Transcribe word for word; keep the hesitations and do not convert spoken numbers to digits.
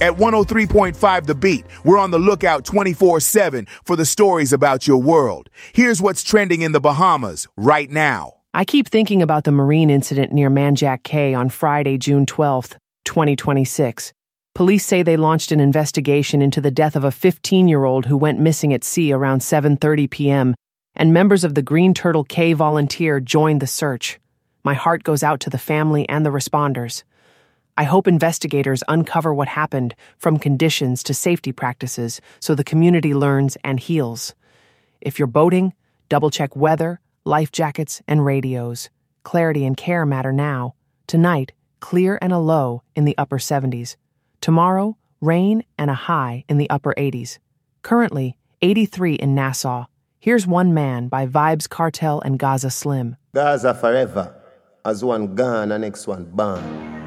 At one oh three point five The Beat, we're on the lookout twenty-four seven for the stories about your world. Here's what's trending in the Bahamas right now. I keep thinking about the marine incident near Manjack Cay on Friday, June twelfth, twenty twenty-six. Police say they launched an investigation into the death of a fifteen-year-old who went missing at sea around seven thirty p.m., and members of the Green Turtle Cay Volunteer joined the search. My heart goes out to the family and the responders. I hope investigators uncover what happened, from conditions to safety practices, so the community learns and heals. If you're boating, double-check weather, life jackets, and radios. Clarity and care matter now. Tonight, clear and a low in the upper seventies. Tomorrow, rain and a high in the upper eighties. Currently, eighty-three in Nassau. Here's One Man by Vibes Cartel and Gaza Slim. Gaza forever, as one gone and next one born.